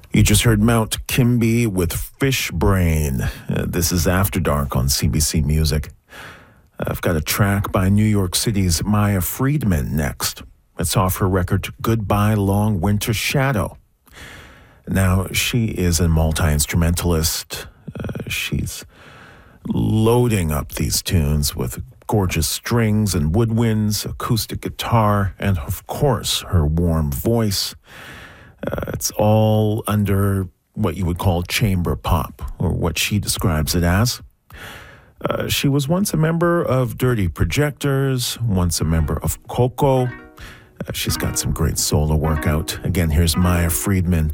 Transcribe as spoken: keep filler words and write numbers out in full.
You just heard Mount Kimby with Fish Brain. Uh, this is After Dark on C B C Music. I've got a track by New York City's Maya Friedman next. It's off her record Goodbye Long Winter Shadow. Now, she is a multi-instrumentalist. Uh, she's loading up these tunes with gorgeous strings and woodwinds, acoustic guitar, and of course, her warm voice. Uh, it's all under what you would call chamber pop, or what she describes it as. Uh, she was once a member of Dirty Projectors, once a member of Coco. Uh, she's got some great solo work out. Again, here's Maya Friedman